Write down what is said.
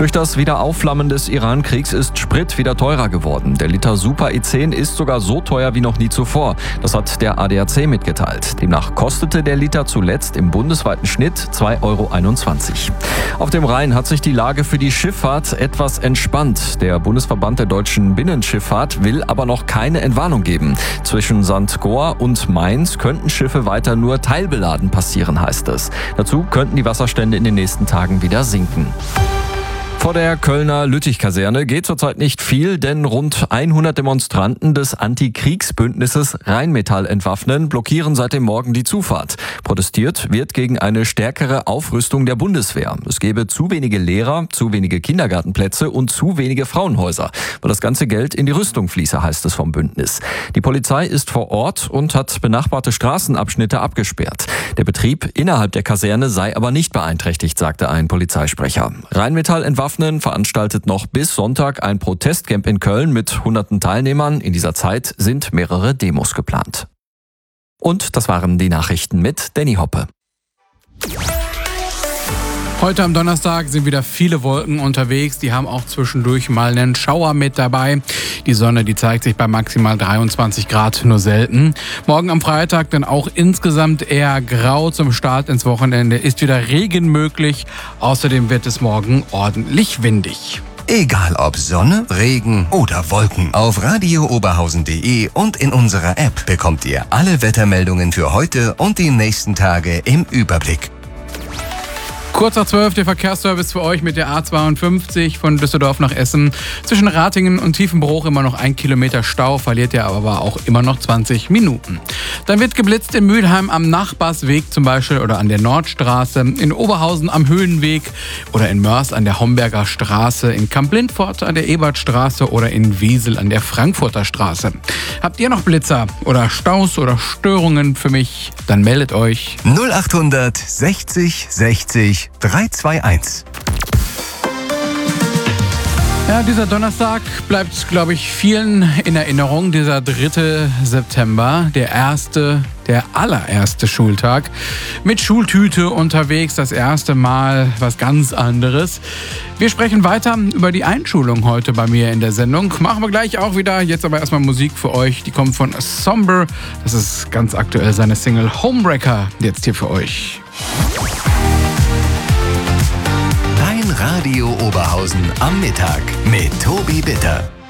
Durch das Wiederaufflammen des Iran-Kriegs ist Sprit wieder teurer geworden. Der Liter Super E10 ist sogar so teuer wie noch nie zuvor. Das hat der ADAC mitgeteilt. Demnach kostete der Liter zuletzt im bundesweiten Schnitt 2,21 Euro. Auf dem Rhein hat sich die Lage für die Schifffahrt etwas entspannt. Der Bundesverband der deutschen Binnenschifffahrt will aber noch keine Entwarnung geben. Zwischen St. Goar und Mainz könnten Schiffe weiter nur teilbeladen passieren, heißt es. Dazu könnten die Wasserstände in den nächsten Tagen wieder sinken. Vor der Kölner Lüttich-Kaserne geht zurzeit nicht viel, denn rund 100 Demonstranten des Antikriegsbündnisses Rheinmetall entwaffnen blockieren seit dem Morgen die Zufahrt. Protestiert wird gegen eine stärkere Aufrüstung der Bundeswehr. Es gebe zu wenige Lehrer, zu wenige Kindergartenplätze und zu wenige Frauenhäuser, weil das ganze Geld in die Rüstung fließe, heißt es vom Bündnis. Die Polizei ist vor Ort und hat benachbarte Straßenabschnitte abgesperrt. Der Betrieb innerhalb der Kaserne sei aber nicht beeinträchtigt, sagte ein Polizeisprecher. Rheinmetall entwaffnen veranstaltet noch bis Sonntag ein Protestcamp in Köln mit hunderten Teilnehmern. In dieser Zeit sind mehrere Demos geplant. Und das waren die Nachrichten mit Danny Hoppe. Heute am Donnerstag sind wieder viele Wolken unterwegs. Die haben auch zwischendurch mal einen Schauer mit dabei. Die Sonne, die zeigt sich bei maximal 23 Grad nur selten. Morgen am Freitag dann auch insgesamt eher grau zum Start ins Wochenende. Ist wieder Regen möglich. Außerdem wird es morgen ordentlich windig. Egal ob Sonne, Regen oder Wolken. Auf radiooberhausen.de und in unserer App bekommt ihr alle Wettermeldungen für heute und die nächsten Tage im Überblick. Kurz nach 12 der Verkehrsservice für euch mit der A52 von Düsseldorf nach Essen. Zwischen Ratingen und Tiefenbruch immer noch 1 Kilometer Stau, verliert ihr aber auch immer noch 20 Minuten. Dann wird geblitzt in Mülheim am Nachbarsweg zum Beispiel oder an der Nordstraße, in Oberhausen am Höhenweg oder in Mörs an der Homberger Straße, in Kamp-Lindfort an der Ebertstraße oder in Wiesel an der Frankfurter Straße. Habt ihr noch Blitzer oder Staus oder Störungen für mich? Dann meldet euch 0800 60 60 321. Ja, dieser Donnerstag bleibt, glaube ich, vielen in Erinnerung. Dieser 3. September, der allererste Schultag. Mit Schultüte unterwegs, das erste Mal was ganz anderes. Wir sprechen weiter über die Einschulung heute bei mir in der Sendung. Machen wir gleich auch wieder. Jetzt aber erstmal Musik für euch. Die kommt von Somber. Das ist ganz aktuell seine Single Homewrecker. Jetzt hier für euch. Radio Oberhausen am Mittag mit Tobi Bitter.